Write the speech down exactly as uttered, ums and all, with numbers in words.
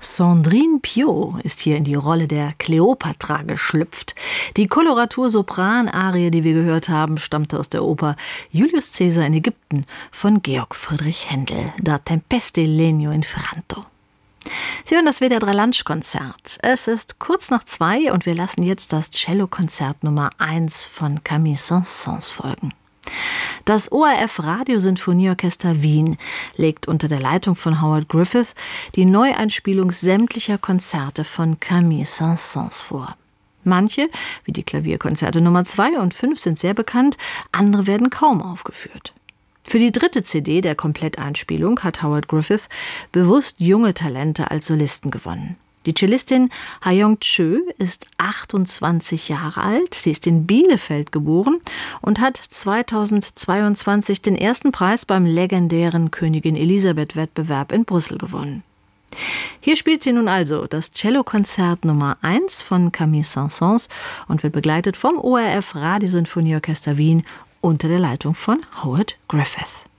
Sandrine Piau ist hier in die Rolle der Kleopatra geschlüpft. Die Koloratur-Sopran-Arie, die wir gehört haben, stammte aus der Oper Julius Caesar in Ägypten von Georg Friedrich Händel, Da tempeste legno infranto. Sie hören das W D R drei Lunch-Konzert. Es ist kurz nach zwei und wir lassen jetzt das Cellokonzert Nummer eins von Camille Saint-Saëns folgen. Das O R F Radiosinfonieorchester Wien legt unter der Leitung von Howard Griffith die Neueinspielung sämtlicher Konzerte von Camille Saint-Saëns vor. Manche, wie die Klavierkonzerte Nummer zwei und fünf, sind sehr bekannt, andere werden kaum aufgeführt. Für die dritte C D der Kompletteinspielung hat Howard Griffith bewusst junge Talente als Solisten gewonnen. Die Cellistin Ha-Young Choi ist achtundzwanzig Jahre alt, sie ist in Bielefeld geboren und hat zweitausendzweiundzwanzig den ersten Preis beim legendären Königin Elisabeth-Wettbewerb in Brüssel gewonnen. Hier spielt sie nun also das Cellokonzert Nummer eins von Camille Saint-Saëns und wird begleitet vom O R F Radiosinfonieorchester Wien unter der Leitung von Howard Griffith.